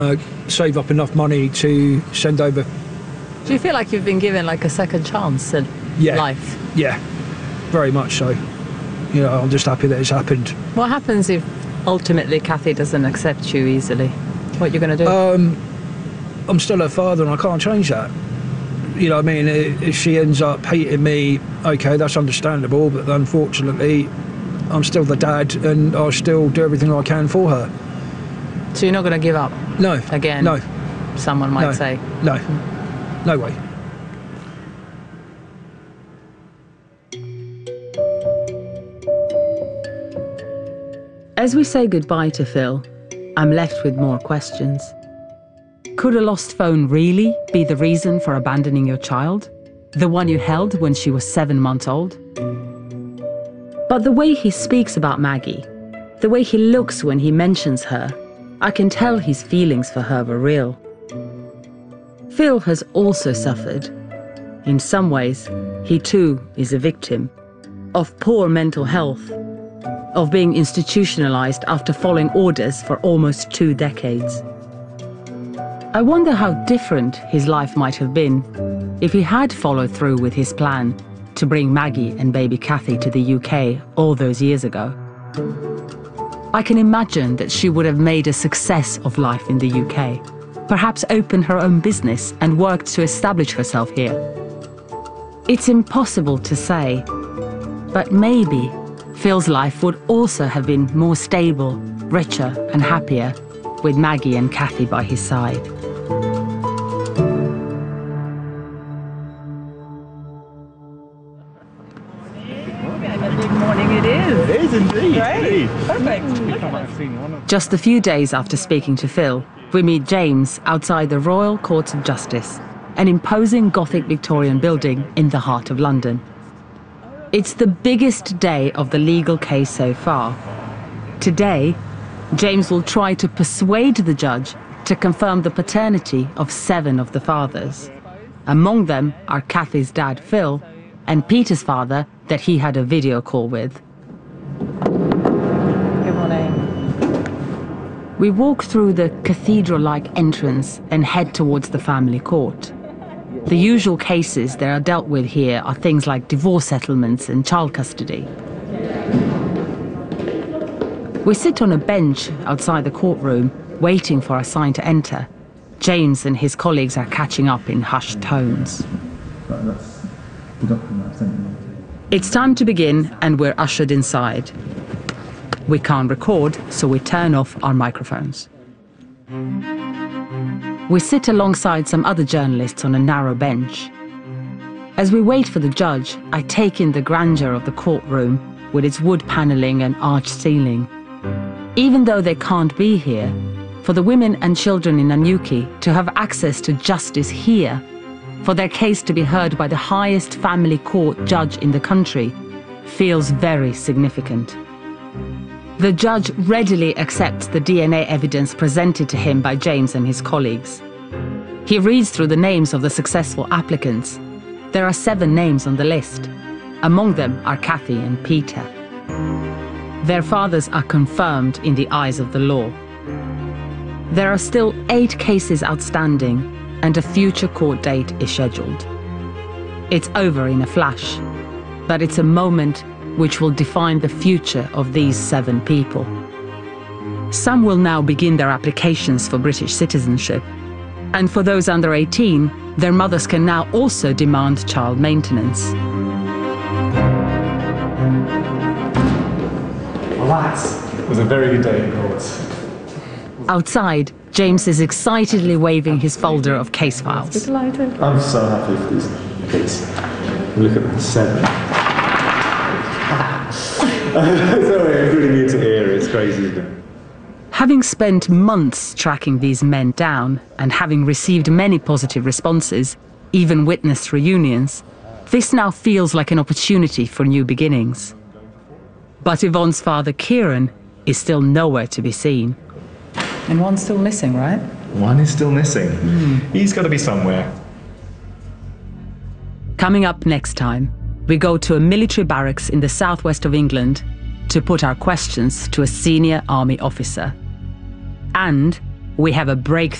Save up enough money to send over. Do you feel like you've been given like a second chance at life? Yeah, very much so. You know, I'm just happy that it's happened. What happens if ultimately Kathy doesn't accept you easily? What are you going to do? I'm still her father and I can't change that. You know what I mean? If she ends up hating me, okay, that's understandable, but unfortunately, I'm still the dad and I'll still do everything I can for her. So you're not going to give up? No. Again? No. Someone might say? No. No way. As we say goodbye to Phil, I'm left with more questions. Could a lost phone really be the reason for abandoning your child? The one you held when she was 7 months old? But the way he speaks about Maggie, the way he looks when he mentions her, I can tell his feelings for her were real. Phil has also suffered. In some ways, he too is a victim of poor mental health, of being institutionalized after following orders for almost 2 decades. I wonder how different his life might have been if he had followed through with his plan to bring Maggie and baby Kathy to the UK all those years ago. I can imagine that she would have made a success of life in the UK, perhaps opened her own business and worked to establish herself here. It's impossible to say, but maybe Phil's life would also have been more stable, richer and happier with Maggie and Kathy by his side. Good morning it is. It is indeed. Great. Perfect. Just a few days after speaking to Phil, we meet James outside the Royal Courts of Justice, an imposing Gothic Victorian building in the heart of London. It's the biggest day of the legal case so far. Today, James will try to persuade the judge to confirm the paternity of 7 of the fathers. Among them are Kathy's dad, Phil, and Peter's father that he had a video call with. Good morning. We walk through the cathedral-like entrance and head towards the family court. The usual cases that are dealt with here are things like divorce settlements and child custody. We sit on a bench outside the courtroom, waiting for our sign to enter. James and his colleagues are catching up in hushed tones. That's the document I sent you. It's time to begin, and we're ushered inside. We can't record, so we turn off our microphones. We sit alongside some other journalists on a narrow bench. As we wait for the judge, I take in the grandeur of the courtroom with its wood paneling and arched ceiling. Even though they can't be here, for the women and children in Nanyuki to have access to justice here, for their case to be heard by the highest family court judge in the country, feels very significant. The judge readily accepts the DNA evidence presented to him by James and his colleagues. He reads through the names of the successful applicants. There are 7 names on the list. Among them are Kathy and Peter. Their fathers are confirmed in the eyes of the law. There are still 8 cases outstanding, and a future court date is scheduled. It's over in a flash, but it's a moment which will define the future of these 7 people. Some will now begin their applications for British citizenship, and for those under 18, their mothers can now also demand child maintenance. Well, that was a very good day in court. Outside, James is excitedly waving his folder of case files. Delighted. I'm so happy for this case. Look at that, 7. Sorry, I really need to hear it. It's crazy, isn't it? Having spent months tracking these men down and having received many positive responses, even witnessed reunions, this now feels like an opportunity for new beginnings. But Yvonne's father, Kieran, is still nowhere to be seen. And one's still missing, right? One is still missing. He's got to be somewhere. Coming up next time, we go to a military barracks in the southwest of England to put our questions to a senior army officer. And We have a breakthrough.